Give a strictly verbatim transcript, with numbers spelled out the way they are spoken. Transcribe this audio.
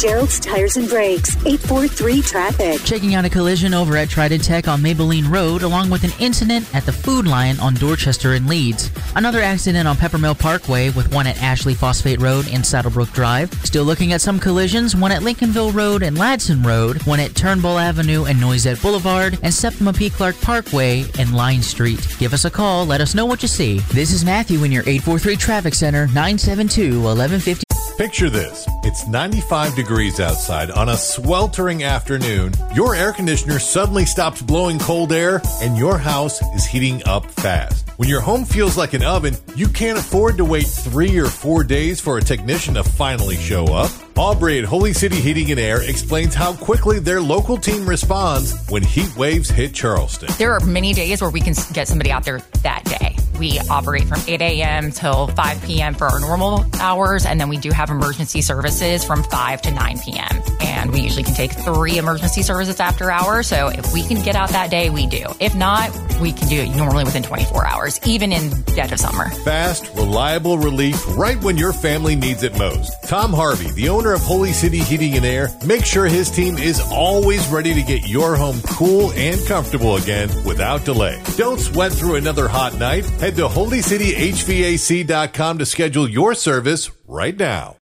Gerald's Tires and Brakes, eight four three traffic. Checking out a collision over at Trident Tech on Maybelline Road, along with an incident at the Food Lion on Dorchester and Leeds. Another accident on Peppermill Parkway with one at Ashley Phosphate Road and Saddlebrook Drive. Still looking at some collisions, one at Lincolnville Road and Ladson Road, one at Turnbull Avenue and Noisette Boulevard, and Septima P. Clark Parkway and Line Street. Give us a call. Let us know what you see. This is Matthew in your eight four three Traffic Center, nine seven two, one one five zero. Picture this. It's ninety-five degrees outside on a sweltering afternoon. Your air conditioner suddenly stops blowing cold air and your house is heating up fast. When your home feels like an oven, you can't afford to wait three or four days for a technician to finally show up. Aubrey at Holy City Heating and Air explains how quickly their local team responds when heat waves hit Charleston. There are many days where we can get somebody out there that day. We operate from eight a.m. till five p.m. for our normal hours, and then we do have emergency services from five to nine p.m. And we usually can take three emergency services after hours, so if we can get out that day, we do. If not, we can do it normally within twenty-four hours, even in dead of summer. Fast, reliable relief right when your family needs it most. Tom Harvey, the owner of Holy City Heating and Air, makes sure his team is always ready to get your home cool and comfortable again without delay. Don't sweat through another hot night. Head to holy city h v a c dot com to schedule your service right now.